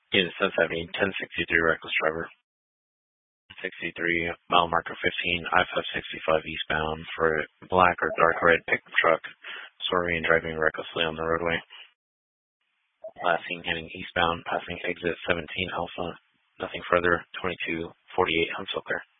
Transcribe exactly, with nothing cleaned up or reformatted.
Unit seven seventy, ten sixty-three reckless driver. sixty-three, mile marker fifteen, I five sixty-five eastbound for black or dark red pickup truck, swerving and driving recklessly on the roadway. Last seen heading eastbound, passing exit seventeen Alpha. Nothing further, twenty-two forty-eight Huntsville clear.